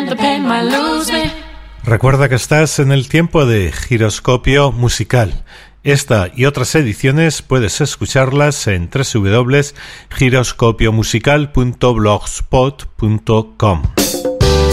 the pain might lose me. Recuerda que estás en el tiempo de Giroscopio Musical. Esta y otras ediciones puedes escucharlas en www.giroscopiomusical.blogspot.com.